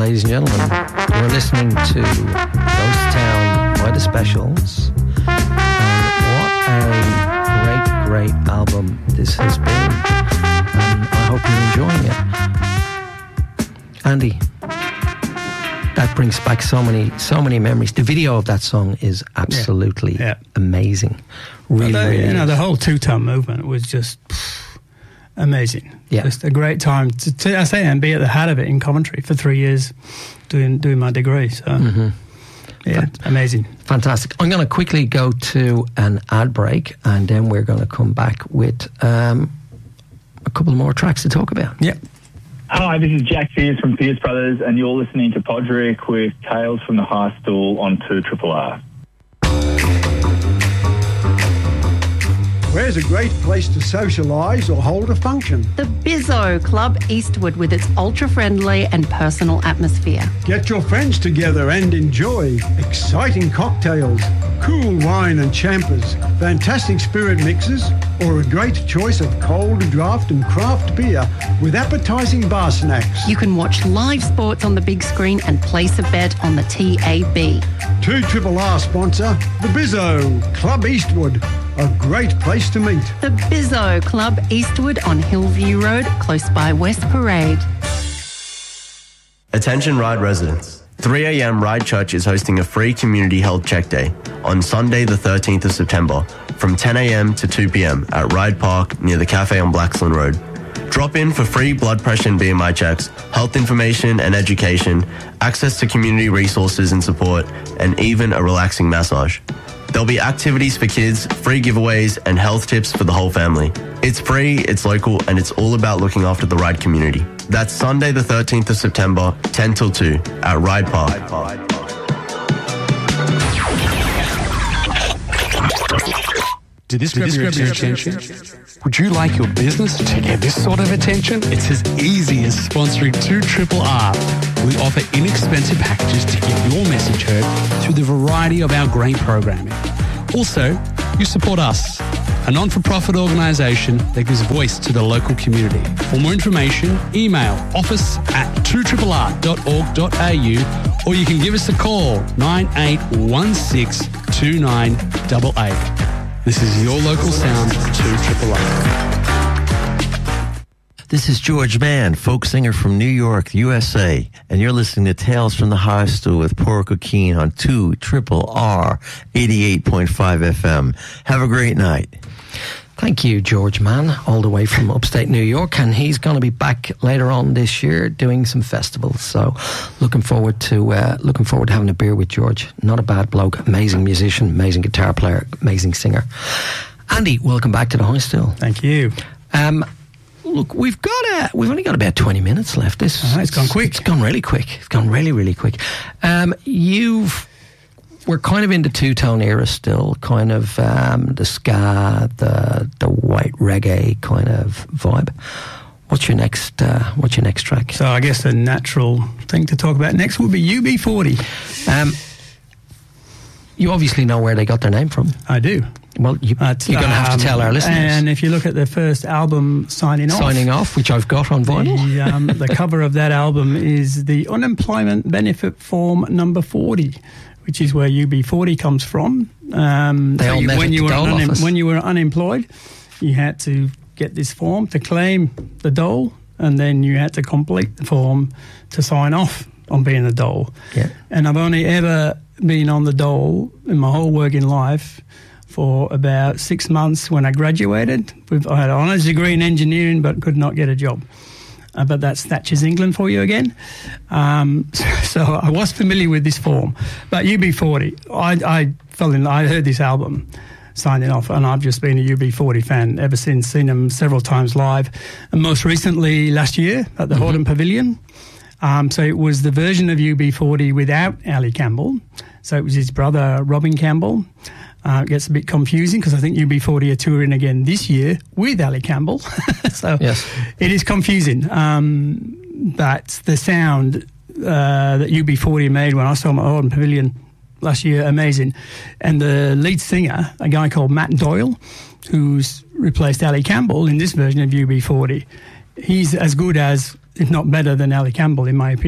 ladies and gentlemen. You're listening to Ghost Town by The Specials. And what a great album this has been. And I hope you're enjoying it. Andy, that brings back so many memories. The video of that song is absolutely amazing. Really, really the whole two-tone movement was just amazing. Yeah. Just a great time to I say, and be at the heart of it in Coventry for 3 years doing my degree. So, amazing. Fantastic. I'm going to quickly go to an ad break, and then we're going to come back with a couple more tracks to talk about. Yeah. Hi, this is Jack Fierce from Fierce Brothers, and you're listening to Podrick with Tales from the High Stool on 2RRR. Where's a great place to socialise or hold a function? The Bizzo Club Eastwood with its ultra-friendly and personal atmosphere. Get your friends together and enjoy exciting cocktails, cool wine and champers, fantastic spirit mixes, or a great choice of cold draft and craft beer with appetising bar snacks. You can watch live sports on the big screen and place a bet on the TAB. 2RRR sponsor, the Bizzo Club Eastwood. A great place to meet. The Bizzo Club Eastwood on Hillview Road, close by West Parade. Attention Ryde residents. 3 a.m. Ryde Church is hosting a free community health check day on Sunday the 13th of September from 10 a.m. to 2 p.m. at Ryde Park near the cafe on Blaxland Road. Drop in for free blood pressure and BMI checks, health information and education, access to community resources and support, and even a relaxing massage. There'll be activities for kids, free giveaways, and health tips for the whole family. It's free, it's local, and it's all about looking after the Ryde community. That's Sunday the 13th of September, 10 till 2 at Ryde Park. Did this grab your attention? Would you like your business to get this sort of attention? It's as easy as sponsoring 2RRR. We offer inexpensive packages to get your message heard through the variety of our great programming. Also, you support us, a non-for-profit organisation that gives voice to the local community. For more information, email office@2RRR.org.au, or you can give us a call, 9816 2988. This is your local sound, 2RRR. This is George Mann, folk singer from New York, USA, and you're listening to Tales from the High Stool with Porrick O'Keen on 2RRR 88.5 FM. Have a great night. Thank you, George Mann, all the way from upstate New York, and he's going to be back later on this year doing some festivals. So, looking forward to having a beer with George. Not a bad bloke, amazing musician, amazing guitar player, amazing singer. Andy, welcome back to the High Stool. Thank you. Look, we've only got about 20 minutes left. It's gone quick. It's gone really quick. It's gone really, really quick. We're kind of in the two-tone era still, kind of the ska, the white reggae kind of vibe. What's your next track? So I guess the natural thing to talk about next would be UB40. You obviously know where they got their name from. I do. Well, you're going to have to tell our listeners. And if you look at the first album, Signing Off, which I've got on vinyl. The cover of that album is the Unemployment Benefit Form number 40, which is where UB40 comes from. When you were unemployed, you had to get this form to claim the dole, and then you had to complete the form to sign off on being a dole. Yeah. And I've only ever been on the dole in my whole working life for about 6 months when I graduated. I had an honours degree in engineering but could not get a job. But that's Thatcher's England for you again. So I was familiar with this form. But UB40, I heard this album, Signing Off, and I've just been a UB40 fan ever since, seen them several times live. And most recently last year at the Hordern Pavilion. So it was the version of UB40 without Ali Campbell. So it was his brother, Robin Campbell. It gets a bit confusing because I think UB40 are touring again this year with Ali Campbell. So yes. It is confusing. But the sound that UB40 made when I saw them at Hordern Pavilion last year, amazing. And the lead singer, a guy called Matt Doyle, who's replaced Ali Campbell in this version of UB40, he's as good as, if not better than Ali Campbell, in my opinion.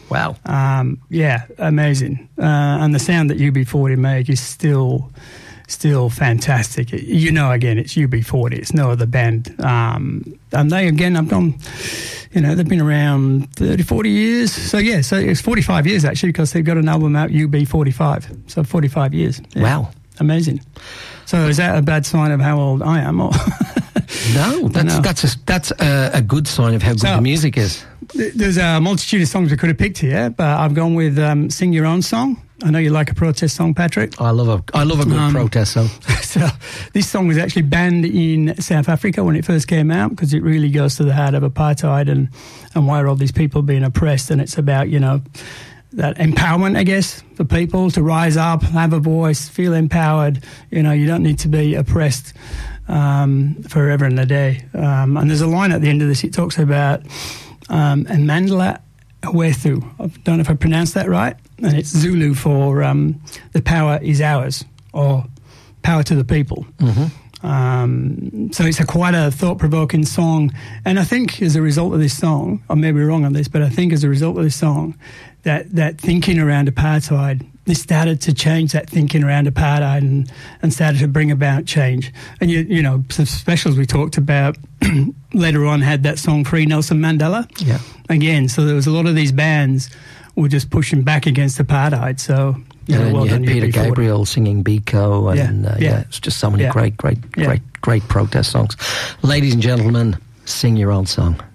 Wow. Yeah, amazing. And the sound that UB40 make is still fantastic. You know, again, it's UB40. It's no other band. And they, again, I've gone, you know, they've been around 30, 40 years. So, yeah, so it's 45 years, actually, because they've got an album out, UB45. So 45 years. Yeah. Wow. Amazing. So is that a bad sign of how old I am? Or No, that's a good sign of how good the music is. There's a multitude of songs we could have picked here, but I've gone with Sing Your Own Song. I know you like a protest song, Patrick. I love a good protest song. So this song was actually banned in South Africa when it first came out because it really goes to the heart of apartheid and why are all these people being oppressed, and it's about, you know, that empowerment, I guess, for people to rise up, have a voice, feel empowered. You know, you don't need to be oppressed forever and a day. And there's a line at the end of this, it talks about Mandela Awethu. I don't know if I pronounced that right. And it's Zulu for the power is ours, or power to the people. Mm-hmm. So it's quite a thought-provoking song. And I think as a result of this song, I may be wrong on this, but I think as a result of this song, that thinking around apartheid, this started to change that thinking around apartheid and started to bring about change. And, you know, some specials we talked about later on had that song Free Nelson Mandela. Yeah. Again, so there was a lot of these bands were just pushing back against apartheid. So, you had Peter Gabriel singing Biko, and it's just so many great protest songs. Ladies and gentlemen, sing your own song.